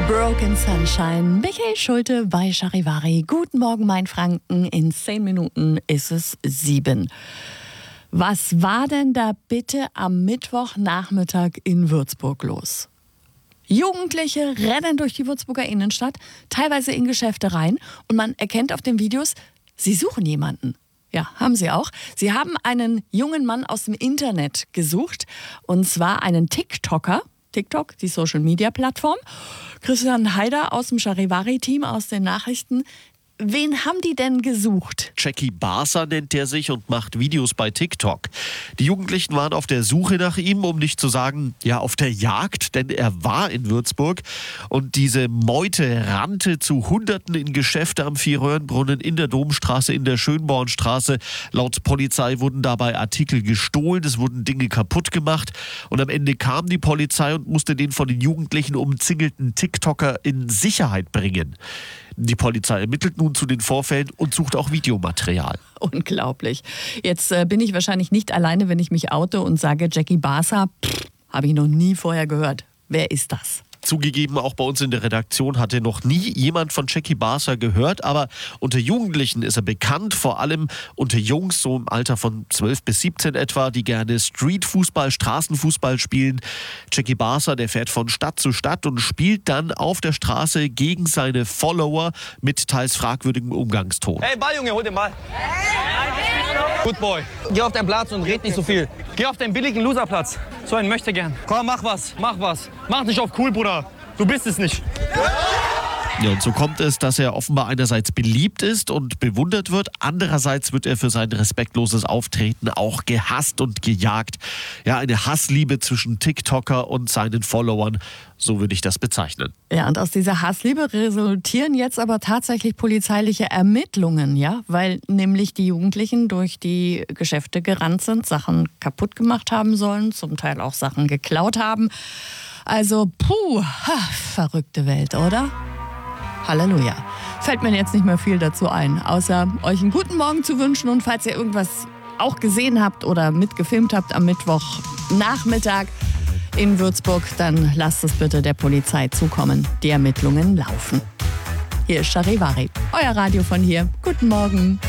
Broken Sunshine, Michael Schulte bei Charivari. Guten Morgen, mein Franken. In 10 Minuten ist es 7. Was war denn da bitte am Mittwochnachmittag in Würzburg los? Jugendliche rennen durch die Würzburger Innenstadt, teilweise in Geschäfte rein, und man erkennt auf den Videos, sie suchen jemanden. Ja, haben sie auch. Sie haben einen jungen Mann aus dem Internet gesucht, und zwar einen TikToker. TikTok, die Social-Media-Plattform. Christian Haider aus dem Charivari-Team, aus den Nachrichten. Wen haben die denn gesucht? Jackie Barser nennt er sich und macht Videos bei TikTok. Die Jugendlichen waren auf der Suche nach ihm, um nicht zu sagen, ja, auf der Jagd, denn er war in Würzburg. Und diese Meute rannte zu Hunderten in Geschäfte am Vierröhrenbrunnen, in der Domstraße, in der Schönbornstraße. Laut Polizei wurden dabei Artikel gestohlen, es wurden Dinge kaputt gemacht. Und am Ende kam die Polizei und musste den von den Jugendlichen umzingelten TikToker in Sicherheit bringen. Die Polizei ermittelt nun zu den Vorfällen und sucht auch Videomaterial. Unglaublich. Jetzt bin ich wahrscheinlich nicht alleine, wenn ich mich oute und sage, Jackie Barser, habe ich noch nie vorher gehört. Wer ist das? Zugegeben, auch bei uns in der Redaktion hatte noch nie jemand von Jackie Barser gehört, aber unter Jugendlichen ist er bekannt, vor allem unter Jungs, so im Alter von 12 bis 17 etwa, die gerne Streetfußball, Straßenfußball spielen. Jackie Barser, der fährt von Stadt zu Stadt und spielt dann auf der Straße gegen seine Follower mit teils fragwürdigem Umgangston. Hey, Ball, Junge, hol den Ball. Good boy. Geh auf deinen Platz und red nicht so viel. Geh auf deinen billigen Loserplatz. So ein möchte gern. Komm, mach was, mach was. Mach nicht auf cool, Bruder. Du bist es nicht. Ja, und so kommt es, dass er offenbar einerseits beliebt ist und bewundert wird, andererseits wird er für sein respektloses Auftreten auch gehasst und gejagt. Ja, eine Hassliebe zwischen TikToker und seinen Followern, so würde ich das bezeichnen. Ja, und aus dieser Hassliebe resultieren jetzt aber tatsächlich polizeiliche Ermittlungen, ja, weil nämlich die Jugendlichen durch die Geschäfte gerannt sind, Sachen kaputt gemacht haben sollen, zum Teil auch Sachen geklaut haben. Also, verrückte Welt, oder? Halleluja. Fällt mir jetzt nicht mehr viel dazu ein, außer euch einen guten Morgen zu wünschen, und falls ihr irgendwas auch gesehen habt oder mitgefilmt habt am Mittwochnachmittag in Würzburg, dann lasst es bitte der Polizei zukommen. Die Ermittlungen laufen. Hier ist Charivari, euer Radio von hier. Guten Morgen.